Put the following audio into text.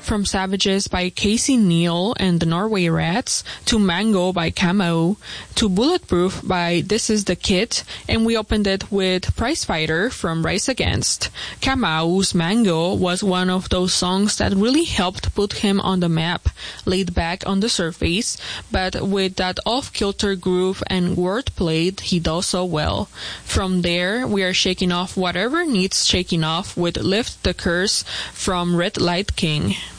from Savages by Casey Neal and the Norway Rats, to Mango by Camo, to Bulletproof by This Is the Kid, and we opened it with Prize Fighter from Rise Against. Camo's Mango was one of those songs that really helped put him on the map, laid back on the surface, but with that off-kilter groove and wordplay he does so well. From there, we are shaking off whatever needs shaking off with Lift the Curse from Red Light King.